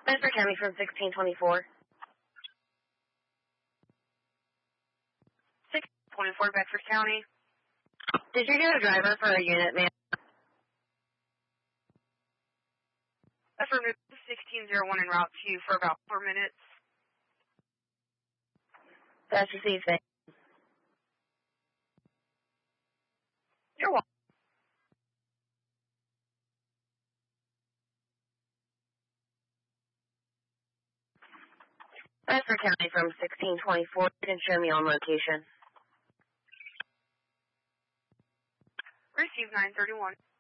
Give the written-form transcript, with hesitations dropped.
Bedford County from 1624. 624 Bedford County. Did you get a driver for a unit, ma'am? Affirmative 1601 en route to you for about 4 minutes. That's received, thank you. You're welcome. Bedford County from 1624. You can show me on location. Receive 931.